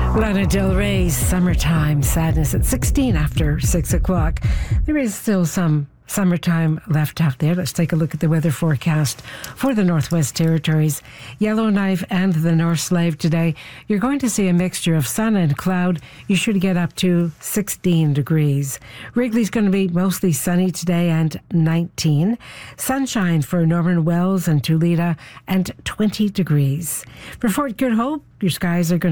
Lana Del Rey's Summertime Sadness at 16 after 6 o'clock. There is still some summertime left out there. Let's take a look at the weather forecast for the Northwest Territories. Yellowknife and the North Slave today. You're going to see a mixture of sun and cloud. You should get up to 16 degrees. Wrigley's going to be mostly sunny today and 19. Sunshine for Norman Wells and Tulita and 20 degrees. For Fort Good Hope, your skies are going to